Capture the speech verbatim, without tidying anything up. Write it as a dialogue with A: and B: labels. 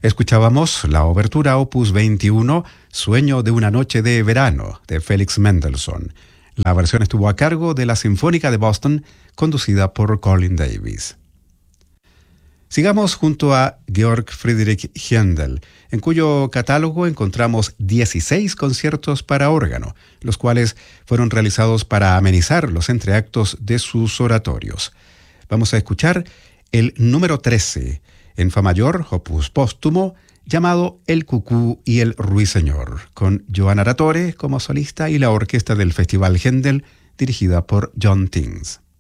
A: Escuchábamos la obertura opus veintiuno, Sueño de una noche de verano, de Felix Mendelssohn. La versión estuvo a cargo de la Sinfónica de Boston, conducida por Colin Davis. Sigamos junto a Georg Friedrich Händel, en cuyo catálogo encontramos dieciséis conciertos para órgano, los cuales fueron realizados para amenizar los entreactos de sus oratorios. Vamos a escuchar el número trece, en fa mayor, opus póstumo, llamado El Cucú y el Ruiseñor, con Johanna Ratore como solista y la orquesta del Festival Händel, dirigida por John Tings.